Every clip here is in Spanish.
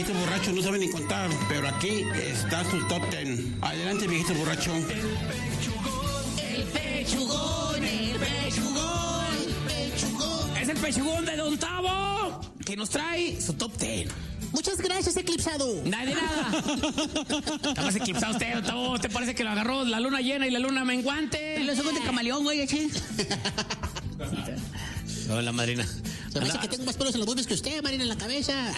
viejitos borrachos no saben ni contar, pero aquí está su top 10. Adelante, viejito borracho. El pechugón. Es el pechugón de Don Tavo, que nos trae su top 10. Muchas gracias, Eclipsado. Nada de nada. Está más eclipsado usted, Don Tavo. ¿Te parece que lo agarró la luna llena y la luna menguante? Los ojos de camaleón, güey, ¿sí? No, la madrina. Se me hace que tengo más pelos en los boobies que usted, Marina, en la cabeza.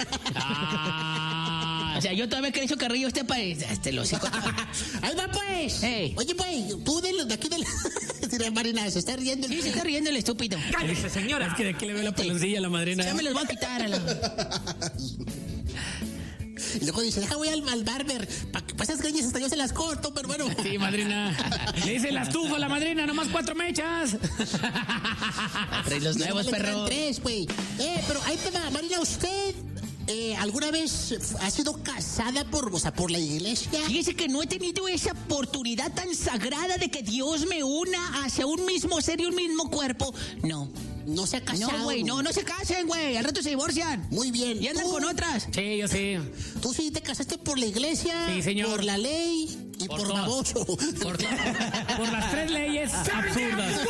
O sea, yo todavía creo Carrillo los hijos. Ahí va, pues. Hey. Oye, pues, tú de aquí del... Mira, Marina, se está riendo. Sí, se está riendo el estúpido. Cállese, señora. Es que de aquí le veo la peloncilla a la madrina. Ya me los voy a quitar a la... Y luego dice, voy al barber, para que esas greñas hasta yo se las corto, pero bueno. Sí, madrina. Le dice la estufa a la madrina, nomás 4 mechas. Trae los nuevos, perro. 3, güey. Pero ahí te va, Marina, usted... ¿alguna vez ha sido casada por la iglesia? Fíjese que no he tenido esa oportunidad tan sagrada de que Dios me una hacia un mismo ser y un mismo cuerpo. No. ¿No se ha casado? No, güey, no se casen, güey. Al rato se divorcian. Muy bien. Y andan con otras. Sí, yo sí. ¿Tú sí te casaste por la iglesia? Sí, señor. Por la ley y por baboso. Por las 3 leyes absurdas.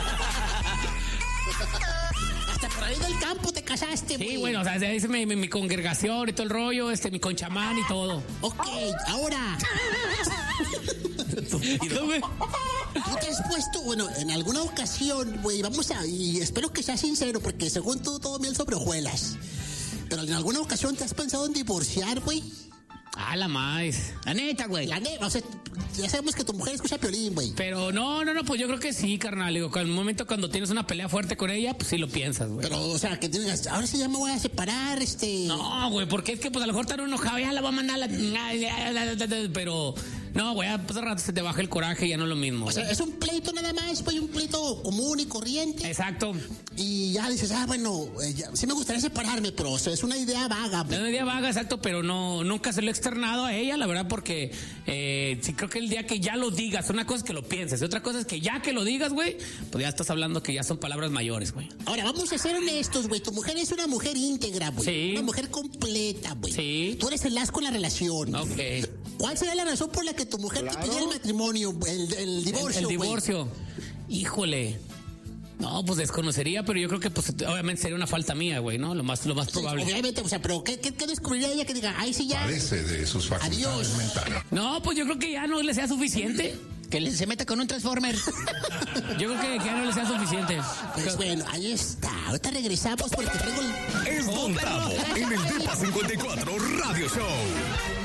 Hasta por ahí del campo te casaste, güey. Sí, bueno, o sea, es mi congregación y todo el rollo, mi conchamán y todo. Ok, ahora. ¿Tú te has puesto, bueno, en alguna ocasión, güey, y espero que seas sincero, porque según tú, todo miel sobre hojuelas, pero en alguna ocasión te has pensado en divorciar, güey? Ah, la más. La neta, güey. La neta, o sea, ya sabemos que tu mujer escucha Piolín, güey. Pero no, pues yo creo que sí, carnal. Digo, en un momento cuando tienes una pelea fuerte con ella, pues sí lo piensas, güey. Pero, o sea, que tú digas, ahora sí ya me voy a separar, No, güey, porque es que pues a lo mejor tan enojado, ya la va a mandar pero... No, güey, pues al rato se te baja el coraje y ya no es lo mismo. O sea, es un pleito nada más, pues un pleito común y corriente. Exacto. Y ya dices, bueno, sí me gustaría separarme, pero o sea, es una idea vaga. Es una idea vaga, exacto, pero no, nunca se lo he externado a ella, la verdad, porque sí creo que el día que ya lo digas, una cosa es que lo pienses, y otra cosa es que ya que lo digas, güey, pues ya estás hablando que ya son palabras mayores, güey. Ahora, vamos a ser honestos, güey, tu mujer es una mujer íntegra, güey. Sí. Una mujer completa, güey. Sí. Tú eres el asco en la relación. Ok. ¿Cuál sería la razón por la que tu mujer te pidiera el matrimonio, el divorcio, El divorcio. Híjole. No, pues desconocería, pero yo creo que pues obviamente sería una falta mía, güey, ¿no? Lo más probable. Obviamente, o sea, pero ¿qué descubriría ella que diga, ay, sí, ya? Padece de sus facultades mentales. No, pues yo creo que ya no le sea suficiente. Que se meta con un Transformer. Yo creo que ya no le sea suficiente. Pues bueno, ahí está. Ahorita regresamos porque traigo Es Don Tavo en el Depa 54 Radio Show.